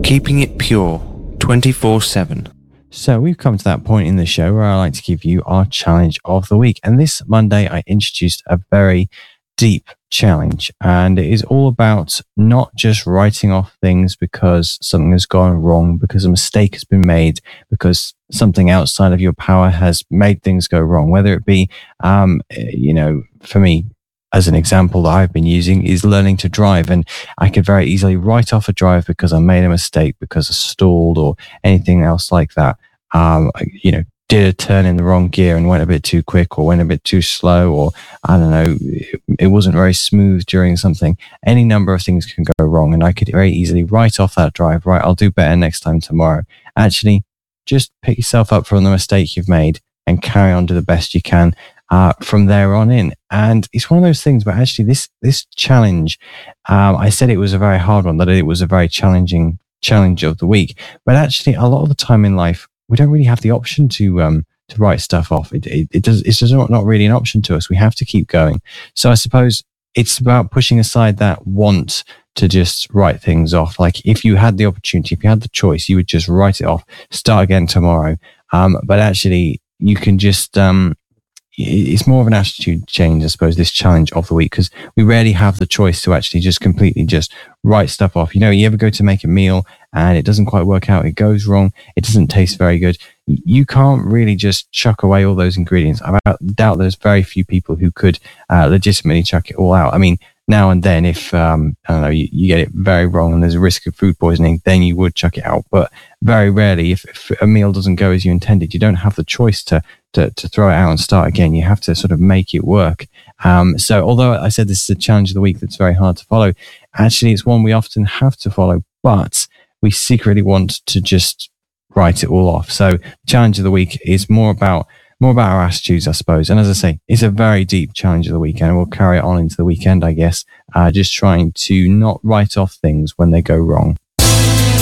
Keeping it pure 24/7. So we've come to that point in the show where I like to give you our challenge of the week. And this Monday, I introduced a very deep challenge, and it is all about not just writing off things because something has gone wrong, because a mistake has been made, because something outside of your power has made things go wrong, whether it be, for me, as an example that I've been using is learning to drive. And I could very easily write off a drive because I made a mistake, because I stalled or anything else like that. Did a turn in the wrong gear and went a bit too quick or went a bit too slow, or I don't know, it wasn't very smooth during something. Any number of things can go wrong. And I could very easily write off that drive. Right, I'll do better next time tomorrow. Actually, just pick yourself up from the mistake you've made and carry on to the best you can from there on in. And it's one of those things, but actually this challenge, I said it was a very hard one, that it was a very challenging challenge of the week. But actually, a lot of the time in life, we don't really have the option to write stuff off. It's just not really an option to us. We have to keep going. So I suppose it's about pushing aside that want to just write things off. Like if you had the opportunity, if you had the choice, you would just write it off, start again tomorrow. But actually, you can just it's more of an attitude change, I suppose, this challenge of the week, because we rarely have the choice to actually just completely just write stuff off. You know, you ever go to make a meal and it doesn't quite work out, it goes wrong, it doesn't taste very good. You can't really just chuck away all those ingredients. I doubt there's very few people who could legitimately chuck it all out. I mean, now and then, if you get it very wrong and there's a risk of food poisoning, then you would chuck it out. But very rarely, if a meal doesn't go as you intended, you don't have the choice to throw it out and start again. You have to sort of make it work. So although I said this is a challenge of the week that's very hard to follow, actually it's one we often have to follow, but we secretly want to just write it all off. So the challenge of the week is more about our attitudes, I suppose. And as I say, it's a very deep challenge of the week, and we'll carry it on into the weekend, I guess, just trying to not write off things when they go wrong.